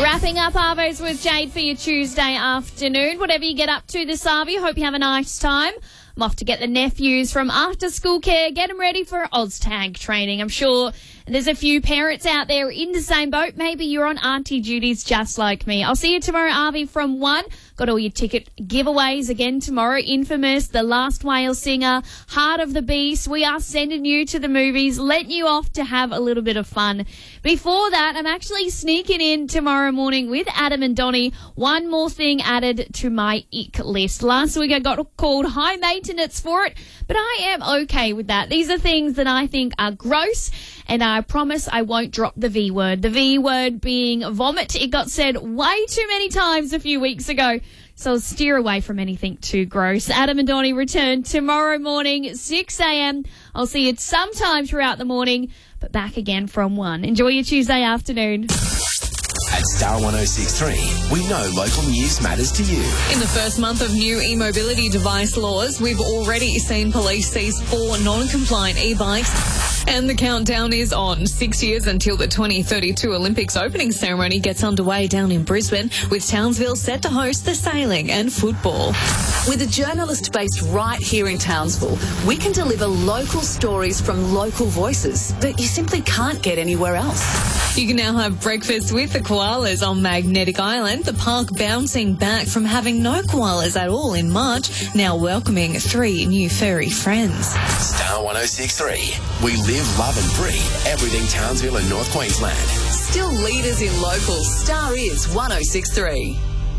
Wrapping up Arvos with Jade for your Tuesday afternoon. Whatever you get up to this Arvy, hope you have a nice time. I'm off to get the nephews from after school care, get them ready for OzTag training. I'm sure there's a few parents out there in the same boat. Maybe you're on auntie duties just like me. I'll see you tomorrow, Arvy, from 1. Got all your ticket giveaways again tomorrow. Infamous, The Last Whale Singer, Heart of the Beast. We are sending you to the movies, letting you off to have a little bit of fun. Before that, I'm actually sneaking in tomorrow morning with Adam and Donnie. One more thing added to my ick list. Last week I got called high maintenance for it, but I am okay with that. These are things that I think are gross, and I promise I won't drop the V word. The V word being vomit. It got said way too many times a few weeks ago, so I'll steer away from anything too gross. Adam and Donnie return tomorrow morning, 6 a.m. I'll see you sometime throughout the morning, but back again from 1. Enjoy your Tuesday afternoon. At Star 106.3, we know local news matters to you. In the first month of new e-mobility device laws, we've already seen police seize 4 non-compliant e-bikes. And the countdown is on. 6 years until the 2032 Olympics opening ceremony gets underway down in Brisbane, with Townsville set to host the sailing and football. With a journalist based right here in Townsville, we can deliver local stories from local voices that you simply can't get anywhere else. You can now have breakfast with the koalas on Magnetic Island. The park bouncing back from having no koalas at all in March, now welcoming 3 new furry friends. Star 106.3, we live, love and breathe everything Townsville and North Queensland. Still leaders in locals, Star is 106.3.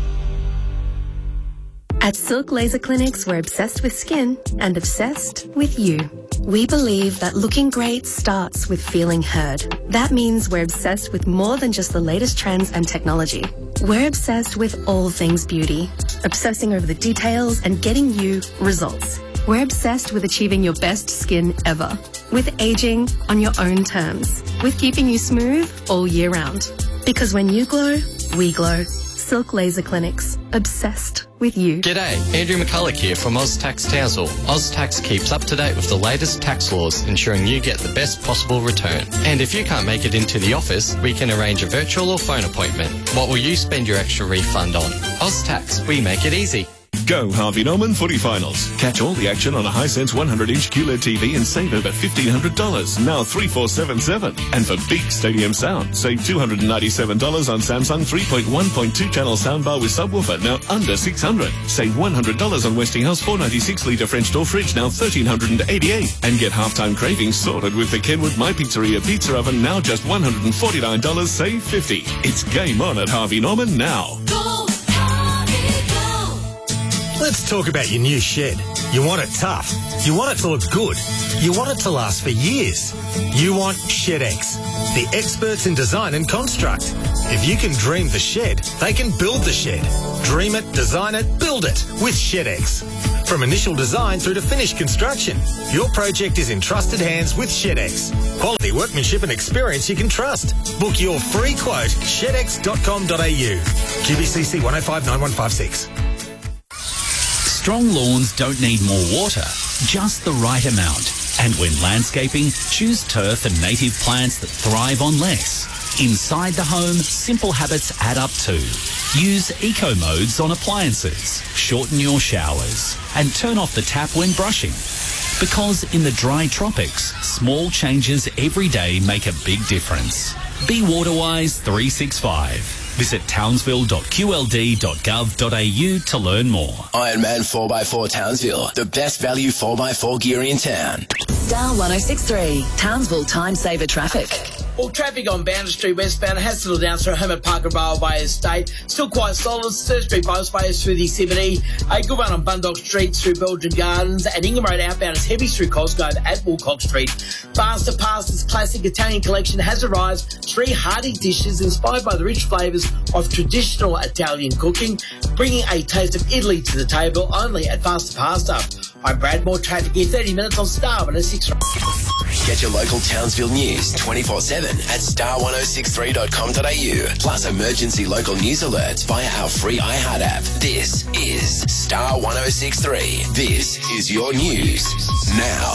At Silk Laser Clinics, we're obsessed with skin and obsessed with you. We believe that looking great starts with feeling heard. That means we're obsessed with more than just the latest trends and technology. We're obsessed with all things beauty, obsessing over the details and getting you results. We're obsessed with achieving your best skin ever, with aging on your own terms, with keeping you smooth all year round. Because when you glow, we glow. Silk Laser Clinics, obsessed with you. G'day, Andrew McCulloch here from OzTax Townsville. OzTax keeps up to date with the latest tax laws, ensuring you get the best possible return. And if you can't make it into the office, we can arrange a virtual or phone appointment. What will you spend your extra refund on? OzTax, we make it easy. Go Harvey Norman Footy Finals. Catch all the action on a Hisense 100-inch QLED TV and save over $1,500, now 3477. And for big stadium sound, save $297 on Samsung 3.1.2 channel soundbar with subwoofer, now under $600. Save $100 on Westinghouse 496-litre French door fridge, now $1,388. And get halftime cravings sorted with the Kenwood My Pizzeria pizza oven, now just $149, save $50. It's game on at Harvey Norman now. Let's talk about your new shed. You want it tough. You want it to look good. You want it to last for years. You want ShedX, the experts in design and construct. If you can dream the shed, they can build the shed. Dream it, design it, build it with ShedX. From initial design through to finished construction, your project is in trusted hands with ShedX. Quality workmanship and experience you can trust. Book your free quote, shedx.com.au. QBCC 1059156. Strong lawns don't need more water, just the right amount. And when landscaping, choose turf and native plants that thrive on less. Inside the home, simple habits add up too. Use eco modes on appliances, shorten your showers, and turn off the tap when brushing. Because in the dry tropics, small changes every day make a big difference. Be Waterwise 365. Visit townsville.qld.gov.au to learn more. Ironman 4x4 Townsville, the best value 4x4 gear in town. Star 106.3, Townsville Time Saver Traffic. Well, traffic on Boundary Street westbound has settled down through Hermit Park and Railway Estate. Still quite solid. Third Street Bosways through the CBD. A good run on Bundock Street through Belgian Gardens. And Ingham Road outbound is heavy through Cosgrove at Woolcock Street. Faster Pasta's classic Italian collection has arrived. 3 hearty dishes inspired by the rich flavours of traditional Italian cooking, bringing a taste of Italy to the table only at Faster Pasta. I'm Brad. More traffic here, 30 minutes on Star 106. Get your local Townsville news 24/7 at star1063.com.au. Plus emergency local news alerts via our free iHeart app. This is Star 106.3. This is your news now.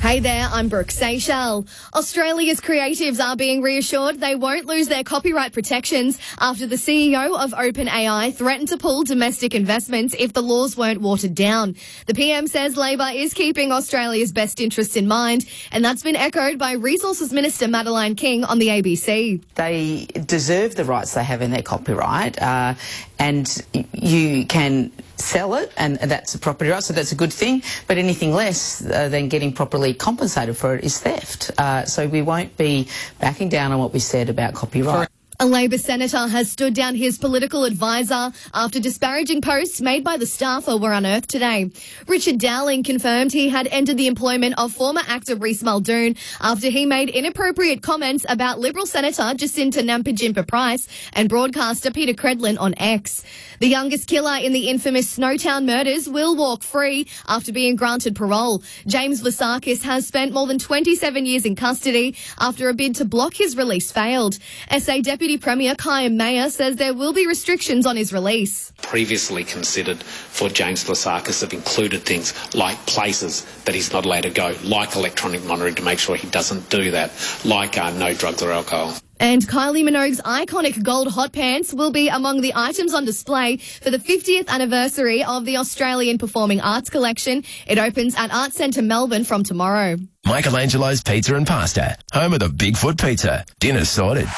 Hey there, I'm Brooke Seychelles. Australia's creatives are being reassured they won't lose their copyright protections after the CEO of OpenAI threatened to pull domestic investments if the laws weren't watered down. The PM says Labor is keeping Australia's best interests in mind, and that's been echoed by Resources Minister Madeleine King on the ABC. They deserve the rights they have in their copyright, and you can sell it, and that's a property right, so that's a good thing, but anything less than getting properly compensated for it is theft. So we won't be backing down on what we said about copyright. A Labor senator has stood down his political advisor after disparaging posts made by the staffer were unearthed today. Richard Dowling confirmed he had ended the employment of former actor Reece Muldoon after he made inappropriate comments about Liberal Senator Jacinta Nampijinpa-Price and broadcaster Peter Credlin on X. The youngest killer in the infamous Snowtown murders will walk free after being granted parole. James Vlasakis has spent more than 27 years in custody after a bid to block his release failed. SA Deputy Premier Kyan Mayer says there will be restrictions on his release. Previously considered for James Vlasakis have included things like places that he's not allowed to go, like electronic monitoring to make sure he doesn't do that, like no drugs or alcohol. And Kylie Minogue's iconic gold hot pants will be among the items on display for the 50th anniversary of the Australian Performing Arts Collection. It opens at Arts Centre Melbourne from tomorrow. Michelangelo's Pizza and Pasta, home of the Bigfoot Pizza. Dinner's sorted.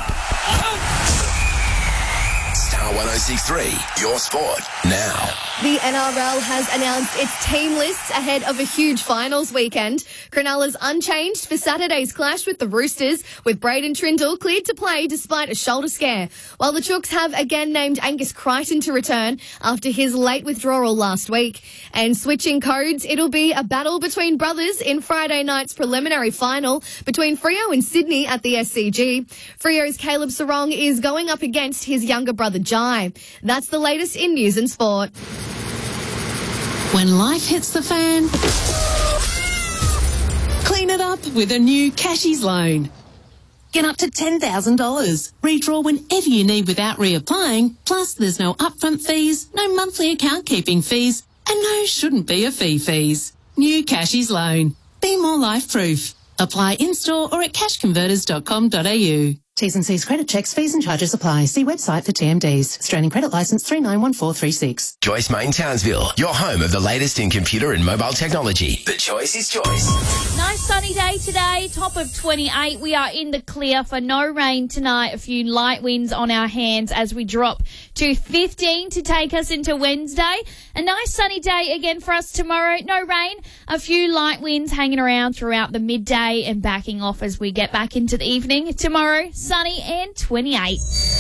Star 106.3, your sport now. The NRL has announced its team lists ahead of a huge finals weekend. Cronulla's unchanged for Saturday's clash with the Roosters, with Braden Trindle cleared to play despite a shoulder scare, while the Chooks have again named Angus Crichton to return after his late withdrawal last week. And switching codes, it'll be a battle between brothers in Friday night's preliminary final between Freo and Sydney at the SCG. Freo's Caleb Sarong is going up against his younger brother Jai. That's the latest in news and sport. When life hits the fan, clean it up with a new Cashies loan. Get up to $10,000. Redraw whenever you need without reapplying. Plus, there's no upfront fees, no monthly account keeping fees, and no shouldn't be a fee fees. New Cashies loan. Be more life proof. Apply in-store or at cashconverters.com.au. T's and C's credit checks, fees and charges apply. See website for TMDs. Australian Credit Licence 391436. Joyce Main Townsville, your home of the latest in computer and mobile technology. The choice is Joyce. Nice sunny day today, top of 28. We are in the clear for no rain tonight. A few light winds on our hands as we drop to 15 to take us into Wednesday. A nice sunny day again for us tomorrow. No rain, a few light winds hanging around throughout the midday and backing off as we get back into the evening. Tomorrow, sunny and 28.